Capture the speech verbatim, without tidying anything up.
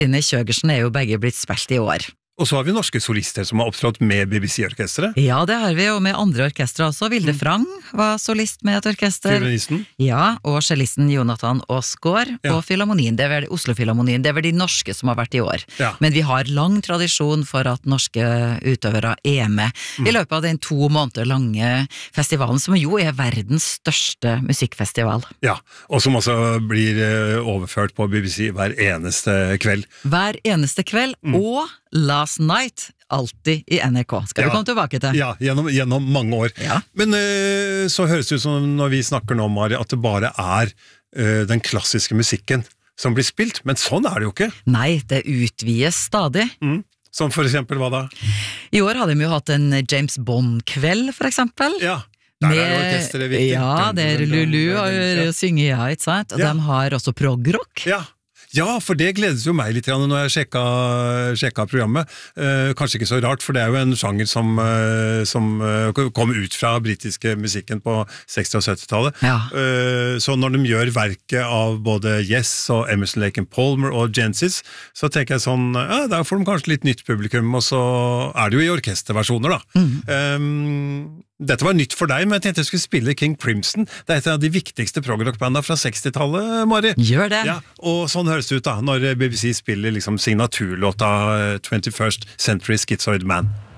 Ine Kjøgersen er jo begge blitt spilt i år. Og så har vi norske solister som har opptrådt med B B C-orkestret. Ja, det har vi, og med andre orkestre også. Vilde Frang var solist med et orkester. Fiolinisten. Ja, og cellisten Jonathan Aasgaard Ja. og Filharmonien, det er vel Oslo-Filharmonien, det er vel de norske som har vært i år. Ja. Men vi har lang tradisjon for at norske utøvere er med Mm. i løpet av den to måneder lange festivalen, som jo er verdens største musikkfestival. Ja, og som også blir eh, overført på B B C hver eneste kveld. Hver eneste kveld, Mm. og Last Night, alltid i N R K. Skal Ja. vi komme tilbake til? Ja, gjennom, gjennom mange år. Ja. Men eh, så høres det ut som når vi snakker nå, Mari, at det bare er eh, den klassiske musikken som blir spilt, men sånn er det jo ikke. Nei, det utvides stadig. Mm. Som for eksempel hva da? I år har de jo hatt en James Bond-kveld, for eksempel. Ja, der er orkestret viktig. Ja, det er Lulu og synger, ja, ikke sant? Og Ja. de har også prog-rock. Ja. Ja, for det gledes jo meg litt grann når jeg sjekka, sjekka programmet. Eh, kanskje ikke så rart, for det er jo en sjanger som, eh, som eh, kom ut fra britiske musikken på seksti- og syttitallet. Ja. Eh, så når de gjør verket av både Yes og Emerson, Lake and Palmer og Genesis, så tenker jeg sånn, ja, der får de kanskje litt nytt publikum, og så er det jo i orkesterversjoner da. Um, dette var nytt for deg, men jeg tenkte jeg skulle spille King Crimson. Det er et av de viktigste prog-rock-bandene fra sekstitallet, Mari. Gjør det. Ja, og sånn høres det ut da, når B B C spiller liksom signaturlåta twenty-first Century Schizoid Man.